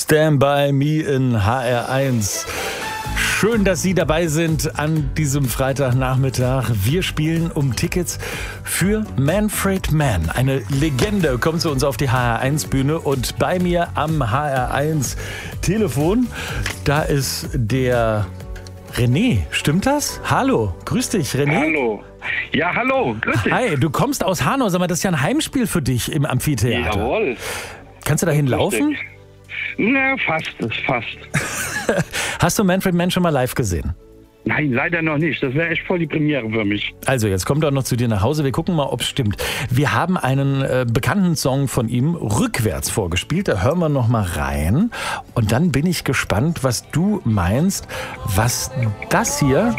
Stand by me in HR1. Schön, dass Sie dabei sind an diesem Freitagnachmittag. Wir spielen um Tickets für Manfred Mann. Eine Legende kommt zu uns auf die HR1-Bühne und bei mir am HR1-Telefon, da ist der René. Stimmt das? Hallo, grüß dich, René. Hallo. Ja, hallo, grüß dich. Hi, du kommst aus Hanau. Sag mal, das ist ja ein Heimspiel für dich im Amphitheater. Jawohl. Kannst du dahin laufen? Na, fast. Hast du Manfred Mann schon mal live gesehen? Nein, leider noch nicht. Das wäre echt voll die Premiere für mich. Also, jetzt kommt er noch zu dir nach Hause. Wir gucken mal, ob es stimmt. Wir haben einen bekannten Song von ihm rückwärts vorgespielt. Da hören wir noch mal rein. Und dann bin ich gespannt, was du meinst, was das hier...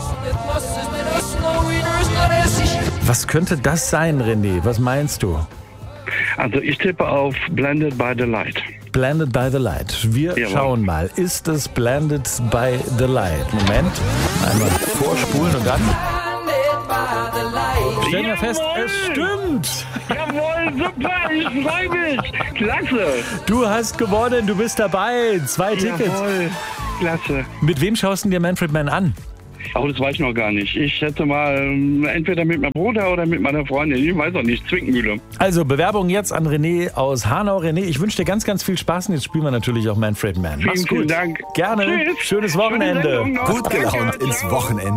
Was könnte das sein, René? Was meinst du? Also ich tippe auf Blended by the Light. Blended by the Light. Wir schauen mal. Ist es Blended by the Light? Moment. Einmal vorspulen und dann... Stellen wir fest, es stimmt. Jawohl, super, ich freue mich. Klasse. Du hast gewonnen, du bist dabei. 2 Tickets. Jawohl, klasse. Mit wem schaust du dir Manfred Mann an? Oh, das weiß ich noch gar nicht. Ich hätte mal entweder mit meinem Bruder oder mit meiner Freundin. Ich weiß auch nicht, Zwickmühle. Also Bewerbung jetzt an René aus Hanau. René, ich wünsche dir ganz, ganz viel Spaß und jetzt spielen wir natürlich auch Manfred Mann. Mach's gut. Vielen Dank. Gerne. Tschüss. Schönes Wochenende. Schöne Sendung noch. Gut gelaunt ins Wochenende.